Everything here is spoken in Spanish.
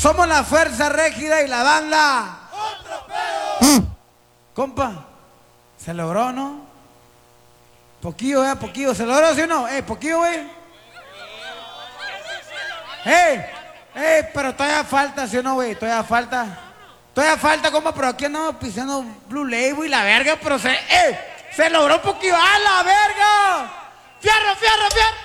Somos la fuerza rígida y la banda. ¡Otro pedo! Compa, se logró, ¿no? Poquillo, poquillo. ¿Se logró, sí o no? Poquillo, güey. Pero todavía falta, ¿sí o no, güey? Todavía falta. Todavía falta, compa, pero aquí andamos pisando Blue Label y la verga, pero se logró poquillo. ¡A la verga! ¡Fierro, fierro, fierro!